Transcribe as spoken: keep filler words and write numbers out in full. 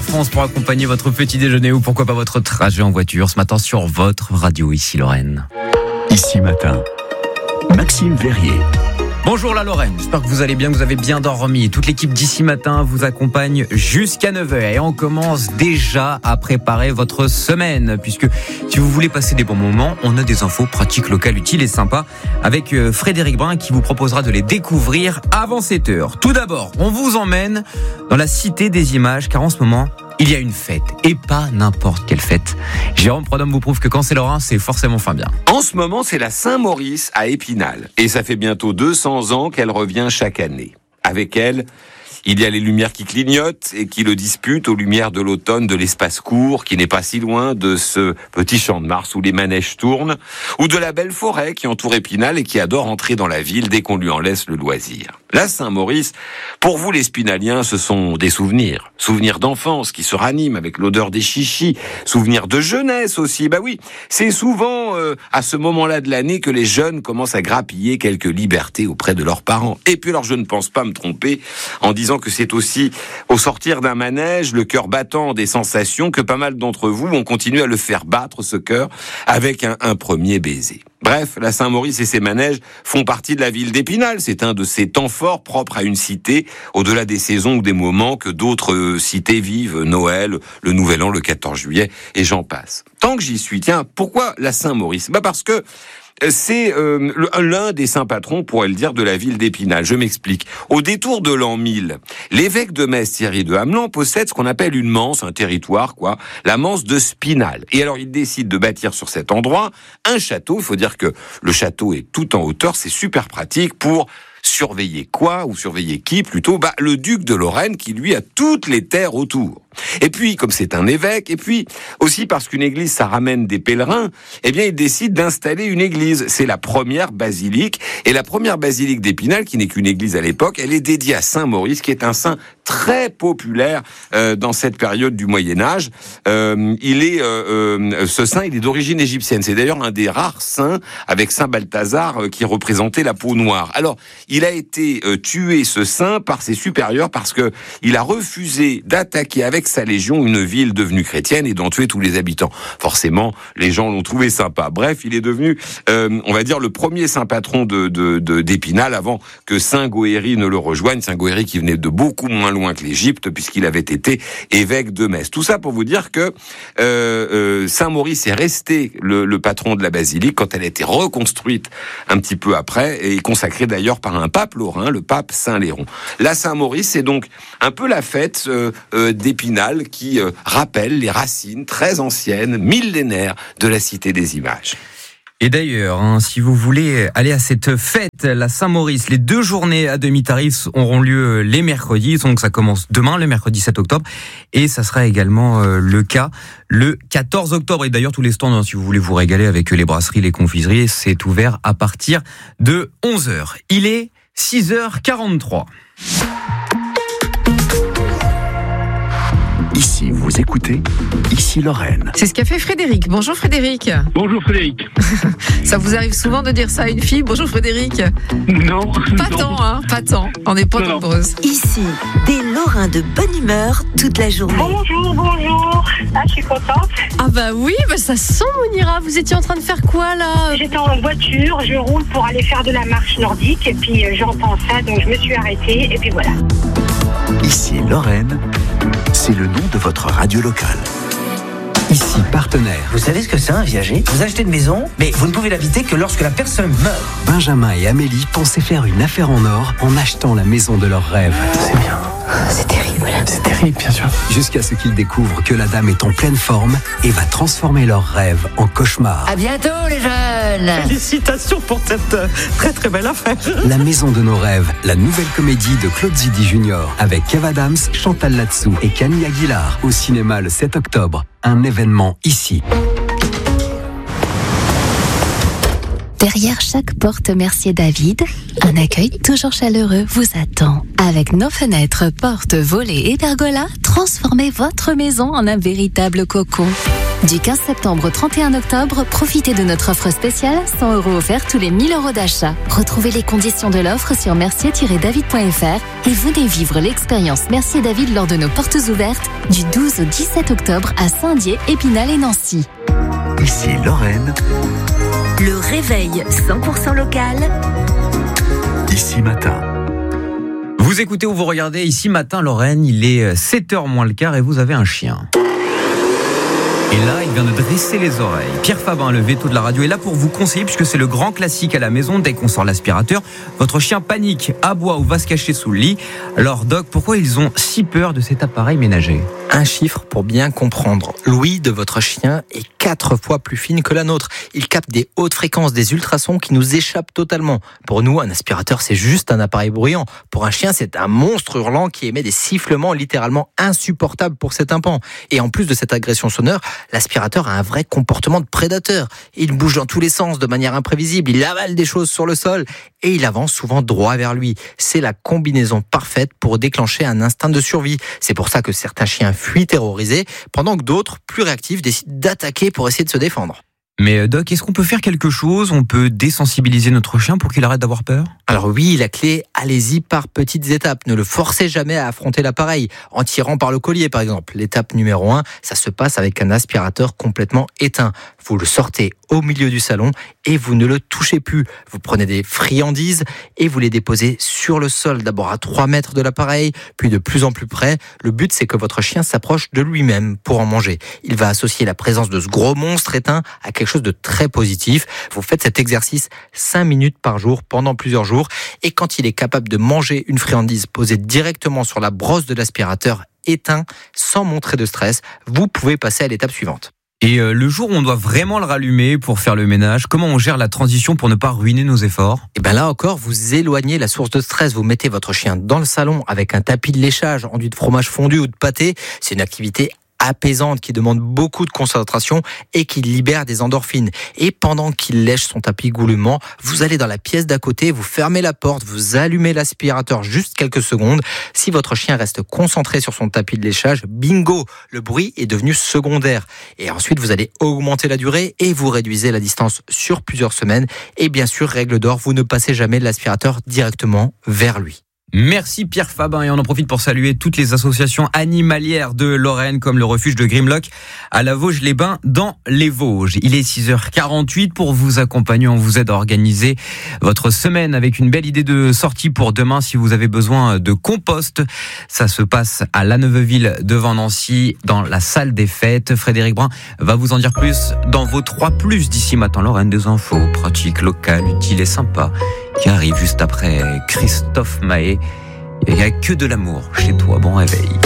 France pour accompagner votre petit déjeuner ou pourquoi pas votre trajet en voiture ce matin sur votre radio. Ici Lorraine. Ici Matin, Maxime Verrier. Bonjour la Lorraine, j'espère que vous allez bien, que vous avez bien dormi. Toute l'équipe d'Ici Matin vous accompagne jusqu'à neuf heures et on commence déjà à préparer votre semaine puisque si vous voulez passer des bons moments, on a des infos pratiques, locales, utiles et sympas avec Frédéric Brun qui vous proposera de les découvrir avant sept heures. Tout d'abord, on vous emmène dans la Cité des Images car en ce moment, il y a une fête, et pas n'importe quelle fête. Jérôme Prodhomme vous prouve que quand c'est Lorrain, c'est forcément fin bien. En ce moment, c'est la Saint-Maurice à Épinal. Et ça fait bientôt deux cents ans qu'elle revient chaque année. Avec elle, il y a les lumières qui clignotent et qui le disputent aux lumières de l'automne de l'espace court, qui n'est pas si loin de ce petit champ de Mars où les manèges tournent, ou de la belle forêt qui entoure Épinal et qui adore entrer dans la ville dès qu'on lui en laisse le loisir. La Saint-Maurice, pour vous les Spinaliens, ce sont des souvenirs. Souvenirs d'enfance qui se raniment avec l'odeur des chichis. Souvenirs de jeunesse aussi. Bah oui, c'est souvent euh, à ce moment-là de l'année que les jeunes commencent à grappiller quelques libertés auprès de leurs parents. Et puis alors, je ne pense pas me tromper en disant que c'est aussi au sortir d'un manège, le cœur battant des sensations, que pas mal d'entre vous ont continué à le faire battre, ce cœur, avec un, un premier baiser. Bref, la Saint-Maurice et ses manèges font partie de la ville d'Épinal. C'est un de ces temps forts propres à une cité, au-delà des saisons ou des moments que d'autres cités vivent, Noël, le Nouvel An, le quatorze juillet, et j'en passe. Tant que j'y suis, tiens, pourquoi la Saint-Maurice ? Bah parce que c'est euh, l'un des saints patrons, on pourrait le dire, de la ville d'Épinal. Je m'explique. Au détour de l'an mille, l'évêque de Metz, Thierry de Hamelin, possède ce qu'on appelle une manse, un territoire, quoi, la manse de Spinal. Et alors, il décide de bâtir sur cet endroit un château. Il faut dire que le château est tout en hauteur. C'est super pratique pour surveiller quoi, ou surveiller qui, plutôt, bah, le duc de Lorraine, qui lui a toutes les terres autour. Et puis, comme c'est un évêque, et puis aussi parce qu'une église, ça ramène des pèlerins, eh bien, il décide d'installer une église. C'est la première basilique, et la première basilique d'Épinal, qui n'est qu'une église à l'époque, elle est dédiée à Saint Maurice, qui est un saint très populaire euh, dans cette période du Moyen-Âge. Euh, il est, euh, euh, ce saint, il est d'origine égyptienne. C'est d'ailleurs un des rares saints, avec Saint Balthazar, euh, qui représentait la peau noire. Alors, il a été euh, tué, ce saint, par ses supérieurs, parce que il a refusé d'attaquer avec sa légion une ville devenue chrétienne et d'en tuer tous les habitants. Forcément, les gens l'ont trouvé sympa. Bref, il est devenu, euh, on va dire, le premier saint patron de, de, de, d'Épinal avant que Saint Goëri ne le rejoigne. Saint Goëri qui venait de beaucoup moins loin que l'Égypte puisqu'il avait été évêque de Metz. Tout ça pour vous dire que euh, euh, Saint Maurice est resté le, le patron de la basilique quand elle a été reconstruite un petit peu après et consacrée d'ailleurs par un pape lorrain, le pape Saint Léon. La Saint Maurice, c'est donc un peu la fête euh, euh, d'Épinal qui euh, rappelle les racines très anciennes, millénaires de la Cité des Images. Et d'ailleurs, hein, si vous voulez aller à cette fête, la Saint-Maurice, les deux journées à demi-tarif auront lieu les mercredis, donc ça commence demain, le mercredi sept octobre, et ça sera également euh, le cas le quatorze octobre. Et d'ailleurs, tous les stands, hein, si vous voulez vous régaler avec les brasseries, les confiseries, c'est ouvert à partir de onze heures. Il est six heures quarante-trois. Ici, vous écoutez, ici Lorraine. C'est ce qu'a fait Frédéric. Bonjour Frédéric. Bonjour Frédéric. Ça vous arrive souvent de dire ça à une fille ? Bonjour Frédéric. Non. Pas non. tant, hein, pas tant. On n'est pas non, nombreuses. Ici, des Lorrains de bonne humeur toute la journée. Bonjour, bonjour. Ah, je suis contente. Ah bah oui, bah ça sent Mounira. Vous étiez en train de faire quoi là ? J'étais en voiture, je roule pour aller faire de la marche nordique et puis euh, j'entends ça, donc je me suis arrêtée et puis voilà. Ici Lorraine, c'est le nom de votre radio locale. Ici partenaire. Vous savez ce que c'est un viager ? Vous achetez une maison, mais vous ne pouvez l'habiter que lorsque la personne meurt. Benjamin et Amélie pensaient faire une affaire en or en achetant la maison de leurs rêves. C'est bien. C'est terrible. C'est terrible, bien sûr. Jusqu'à ce qu'ils découvrent que la dame est en pleine forme et va transformer leurs rêves en cauchemars. À bientôt les jeunes. Félicitations pour cette très très belle affaire. La maison de nos rêves, la nouvelle comédie de Claude Zidi Junior avec Kev Adams, Chantal Latsou et Camille Aguilar au cinéma le sept octobre. Un événement ici. Derrière chaque porte Mercier David, un accueil toujours chaleureux vous attend. Avec nos fenêtres, portes, volets et pergolas, transformez votre maison en un véritable cocon. Du quinze septembre au trente et un octobre, profitez de notre offre spéciale cent euros offerts tous les mille euros d'achat. Retrouvez les conditions de l'offre sur mercier tiret david point f r et venez vivre l'expérience Mercier David lors de nos portes ouvertes du douze au dix-sept octobre à Saint-Dié, Épinal et Nancy. Ici Lorraine. Le réveil cent pour cent local. Ici Matin. Vous écoutez ou vous regardez Ici Matin Lorraine, il est sept heures moins le quart et vous avez un chien. Et là, il vient de dresser les oreilles. Pierre Fabin, le veto de la radio, est là pour vous conseiller puisque c'est le grand classique à la maison. Dès qu'on sort l'aspirateur, votre chien panique, aboie ou va se cacher sous le lit. Alors Doc, pourquoi ils ont si peur de cet appareil ménager ? Un chiffre pour bien comprendre. L'ouïe de votre chien est quatre fois plus fine que la nôtre. Il capte des hautes fréquences, des ultrasons qui nous échappent totalement. Pour nous, un aspirateur, c'est juste un appareil bruyant. Pour un chien, c'est un monstre hurlant qui émet des sifflements littéralement insupportables pour cet tympan. Et en plus de cette agression sonore, l'aspirateur a un vrai comportement de prédateur. Il bouge dans tous les sens de manière imprévisible, il avale des choses sur le sol et il avance souvent droit vers lui. C'est la combinaison parfaite pour déclencher un instinct de survie. C'est pour ça que certains chiens fuient terrorisés, pendant que d'autres, plus réactifs, décident d'attaquer pour essayer de se défendre. Mais Doc, est-ce qu'on peut faire quelque chose ? On peut désensibiliser notre chien pour qu'il arrête d'avoir peur ? Alors oui, la clé, allez-y par petites étapes. Ne le forcez jamais à affronter l'appareil, en tirant par le collier par exemple. L'étape numéro un, ça se passe avec un aspirateur complètement éteint. Vous le sortez au milieu du salon et vous ne le touchez plus. Vous prenez des friandises et vous les déposez sur le sol, d'abord à trois mètres de l'appareil, puis de plus en plus près. Le but, c'est que votre chien s'approche de lui-même pour en manger. Il va associer la présence de ce gros monstre éteint à quelque chose de très positif. Vous faites cet exercice cinq minutes par jour pendant plusieurs jours et quand il est capable de manger une friandise posée directement sur la brosse de l'aspirateur éteint, sans montrer de stress, vous pouvez passer à l'étape suivante. Et euh, le jour où on doit vraiment le rallumer pour faire le ménage, comment on gère la transition pour ne pas ruiner nos efforts ? Et bien là encore, vous éloignez la source de stress. Vous mettez votre chien dans le salon avec un tapis de léchage enduit de fromage fondu ou de pâté. C'est une activité apaisante qui demande beaucoup de concentration et qui libère des endorphines. Et pendant qu'il lèche son tapis goulûment, vous allez dans la pièce d'à côté, vous fermez la porte, vous allumez l'aspirateur juste quelques secondes. Si votre chien reste concentré sur son tapis de léchage, bingo, le bruit est devenu secondaire. Et ensuite, vous allez augmenter la durée et vous réduisez la distance sur plusieurs semaines. Et bien sûr, règle d'or, vous ne passez jamais l'aspirateur directement vers lui. Merci Pierre Fabin et on en profite pour saluer toutes les associations animalières de Lorraine comme le refuge de Grimlock à la Vosges-les-Bains dans les Vosges. Il est six heures quarante-huit pour vous accompagner. On vous aide à organiser votre semaine avec une belle idée de sortie pour demain si vous avez besoin de compost. Ça se passe à La Neuveville devant Nancy dans la salle des fêtes. Frédéric Brun va vous en dire plus dans vos trois plus d'ici matin Lorraine, des infos pratiques, locales, utiles et sympas qui arrive juste après Christophe Maé. Il n'y a que de l'amour chez toi. Bon réveil.